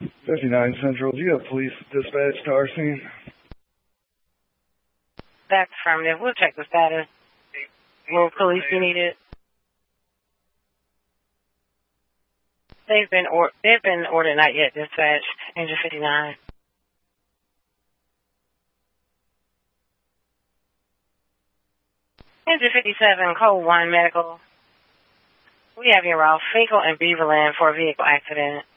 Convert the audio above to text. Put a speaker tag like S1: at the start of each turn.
S1: 59 Central, do you have police dispatch to our scene?
S2: That's affirmative. We'll check the status. Will police be needed? They've been ordered, not yet dispatched. Engine 59. Engine 57, code 1 medical. We have you around Finkel and Beaverland for a vehicle accident.